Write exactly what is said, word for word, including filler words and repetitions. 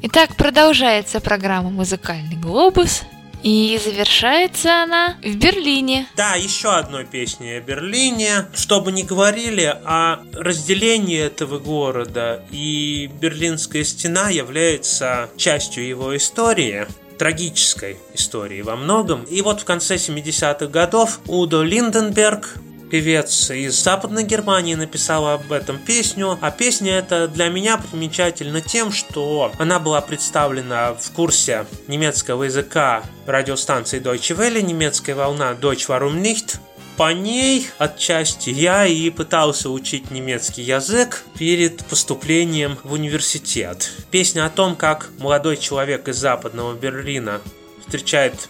Итак, продолжается программа «Музыкальный глобус». И завершается она в Берлине. Да, еще одной песней о Берлине. Что бы ни говорили, о разделении этого города, и Берлинская стена является частью его истории, трагической истории во многом. И вот в конце семидесятых годов Удо Линденберг, певец из Западной Германии, написал об этом песню. А песня эта для меня примечательна тем, что она была представлена в курсе немецкого языка радиостанции Deutsche Welle, немецкая волна Deutsch Warum Nicht. По ней отчасти я и пытался учить немецкий язык перед поступлением в университет. Песня о том, как молодой человек из Западного Берлина встречает